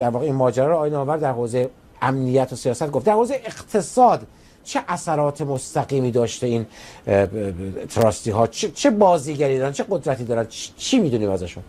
در واقع این ماجرا رو آقای نامور در حوزه امنیت و سیاست گفت. در حوزه اقتصاد چه اثرات مستقیمی داشته این تراستی ها؟ چه بازیگری دارن؟ چه قدرتی دارن؟ چی میدونیم ازشون؟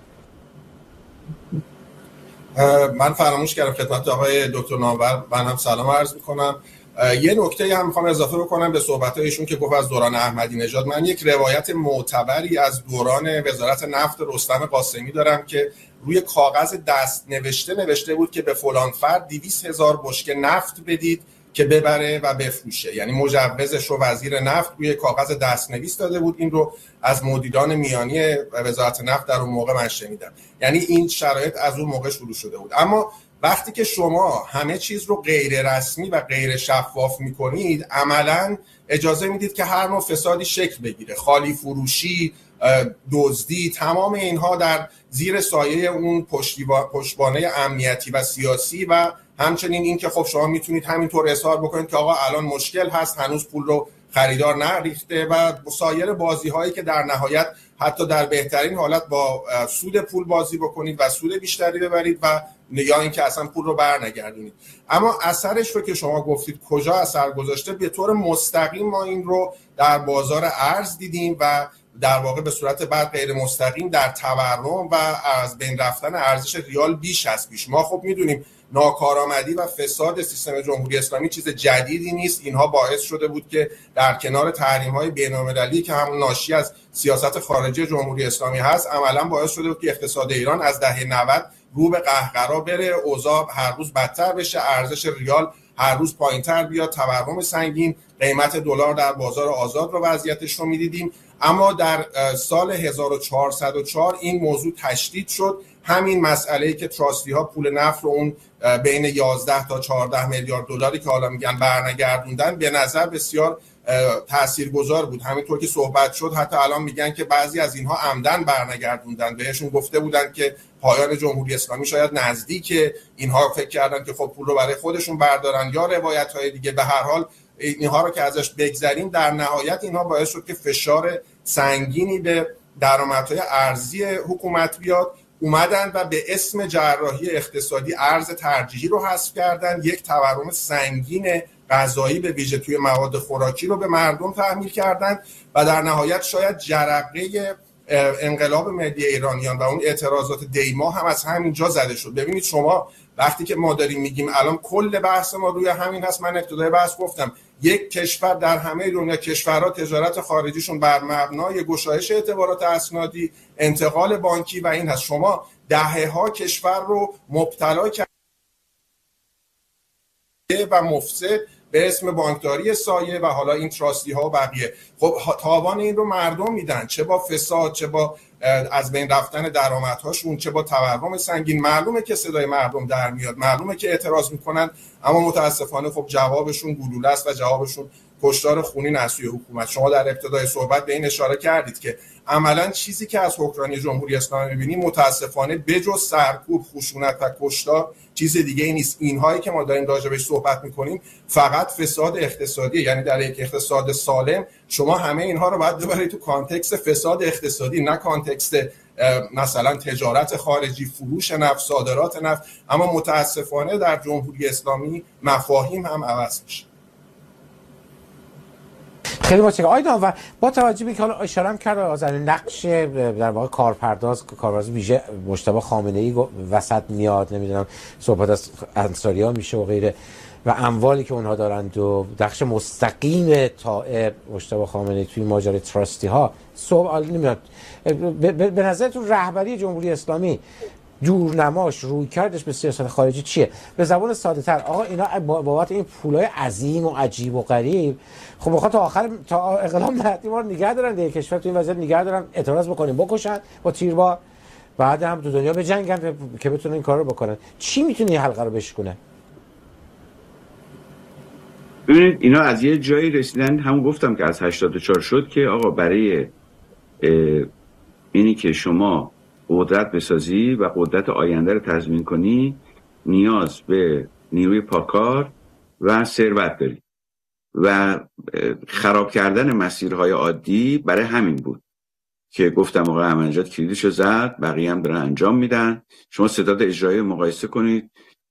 من فراموش کردم خدمت آقای دکتر نامور من هم سلام عرض میکنم. یه نکته هم میخوام اضافه بکنم به صحبت‌های ایشون که گفت از دوران احمدی نژاد. من یک روایت معتبری از دوران وزارت نفت رستم قاسمی دارم که روی کاغذ دست نوشته بود که به فلان فرد 200,000 بشکه نفت بدید که ببره و بفروشه. یعنی مجوزش رو وزیر نفت روی کاغذ دستنویس داده بود. این رو از مدیران میانی وزارت نفت در اون موقع من شنیدم. یعنی این شرایط از اون موقع شروع شده بود. اما وقتی که شما همه چیز رو غیر رسمی و غیر شفاف میکنید، عملاً اجازه میدید که هر نوع فسادی شکل بگیره. خالی فروشی، دزدی، تمام اینها در زیر سایه اون پشتوانه امنیتی و سیاسی و همچنین این که خب شما میتونید همینطور اظهار بکنید که آقا الان مشکل هست، هنوز پول رو خریدار نریخته و سایر بازی هایی که در نهایت حتی در بهترین حالت با سود پول بازی بکنید و سود بیشتری ببرید و یا اینکه اصلا پول رو برنگردونید. اما اثرش رو که شما گفتید کجا اثر گذاشته، به طور مستقیم ما این رو در بازار ارز دیدیم و در واقع به صورت بعد غیر مستقیم در تورم و از بین رفتن ارزش ریال بیش از پیش. ما خب میدونیم ناکارآمدی و فساد سیستم جمهوری اسلامی چیز جدیدی نیست. اینها باعث شده بود که در کنار تحریم‌های بین‌المللی که همون ناشی از سیاست خارجی جمهوری اسلامی هست، عملاً باعث شده بود که اقتصاد ایران از دهه 90 رو به قهقرا بره، اوضاع هر روز بدتر بشه، ارزش ریال هر روز پایین‌تر بیاد، تورم سنگین، قیمت دلار در بازار آزاد رو وضعیتش رو می‌دیدیم. اما در سال 1404 این موضوع تشدید شد. همین مسئله‌ای که تراستی ها پول نفت رو اون بین 11 تا 14 میلیارد دلاری که حالا میگن برنگردوندن، به نظر بسیار تاثیرگذار بود. همینطور که صحبت شد حتی الان میگن که بعضی از اینها عمدن برنگردوندن. بهشون گفته بودن که پایان جمهوری اسلامی شاید نزدیکه، اینها فکر کردن که خب پول رو برای خودشون بردارن یا روایت‌های دیگه. به هر حال اینها رو که ازش بگذریم، در نهایت اینها باعث شد که فشار سنگینی به درآمدهای ارزی حکومت بیاد. اومدن و به اسم جراحی اقتصادی ارز ترجیحی رو حذف کردن، یک تورم سنگین غذایی به ویژه توی مواد خوراکی رو به مردم تحمیل کردن و در نهایت شاید جرقه انقلاب ملی ایرانیان و اون اعتراضات دیما هم از همینجا زده شد. ببینید شما وقتی که ما داریم میگیم الان کل بحث ما روی همین هست، من ابتدای بحث گفتم یک کشور در همه دنیا کشورها تجارت خارجیشون بر مبنای گشایش اعتبارات اسنادی، انتقال بانکی و این هست. شما دهه‌ها کشور رو مبتلا کرده و مفسد به اسم بانکداری سایه و حالا این تراستی ها و بقیه. خب تاوان این رو مردم میدن، چه با فساد، چه با از بین رفتن درآمدهاشون، چه با تورم سنگین. معلومه که صدای مردم در میاد، معلومه که اعتراض میکنن، اما متاسفانه خب جوابشون گلوله است و جوابشون کشتار خونین از سوی حکومت. شما در ابتدای صحبت به این اشاره کردید که عملاً چیزی که از حکمرانی جمهوری اسلامی می‌بینیم متاسفانه بجز سرکوب، خشونت و کشتار چیز دیگه ای نیست. اینهایی که ما داریم راجع بهش صحبت می‌کنیم فقط فساد اقتصادی، یعنی در یک اقتصاد سالم شما همه اینها رو باید ببرید تو کانتکست فساد اقتصادی، نه کانتکست مثلا تجارت خارجی، فروش نفت، صادرات نفت. اما متاسفانه در جمهوری اسلامی مفاهیم هم عوض میشه. خیلی متشکرم آقای نامور. با توجه به که حالا اشاره هم کرد از نقش در واقع کارپرداز ویژه مجتبی خامنه‌ای وسط میاد، نمیدونم صحبت از انصاری‌ها میشه و غیره و اموالی که اونها دارند و نقش مستقیم طائر مجتبی خامنه‌ای توی ماجرای تراستی ها، سوال نمیاد به نظرتون رهبری جمهوری اسلامی دورنماش، رویکردش به سیاست خارجی چیه؟ به زبان ساده تر آقا اینا بابت این پولای عظیم و عجیب و غریب خب میخواد تا انقلاب نهایی ما رو نگه دارن، دیگه کشور تو این وضعیت نگه دارن، اعتراض بکنیم بکشن با تیربار، بعد هم تو دنیا بجنگن که بتونن این کار رو بکنن. چی میتونه این حلقه رو بشکنه؟ ببینید اینا از یه جایی رسیدن، همون گفتم که از 84 شد که آقا برای اینی که شما قدرت بسازی و قدرت آینده رو تضمین کنی نیاز به نیروی پاکار و ثروت داری و خراب کردن مسیرهای عادی برای همین بود که گفتم آقای احمدی نژاد کلیدشو زد، بقیه هم دارن انجام میدن. شما ستاد اجرایی مقایسه کنید